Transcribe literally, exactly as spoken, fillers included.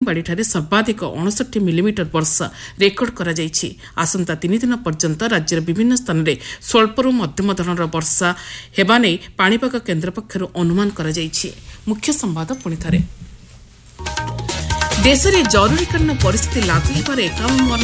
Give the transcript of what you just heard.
ଦାରିଙ୍ଗବାଡ଼ିଠାରେ ସର୍ବାଧିକ ଅଣଷଠି ମିଲିମିଟର ବର୍ଷା ରେକର୍ଡ କରାଯାଇଛି। ଆସନ୍ତା ତିନି ଦିନ ପର୍ଯ୍ୟନ୍ତ ରାଜ୍ୟର ବିଭିନ୍ନ ସ୍ଥାନରେ ସ୍ୱଳ୍ପରୁ ମଧ୍ୟମ ଧରଣର ବର୍ଷା ହେବା ନେଇ ପାଣିପାଗ କେନ୍ଦ୍ର ପକ୍ଷରୁ ଅନୁମାନ କରାଯାଇଛି। ମୁଖ୍ୟ ସମ୍ବାଦ ପୁଣିଥରେ। ଦେଶରେ ଜରୁରୀକାଳୀନ ପରିସ୍ଥିତି ଲାଗୁ ହେବାର ଏକାବନ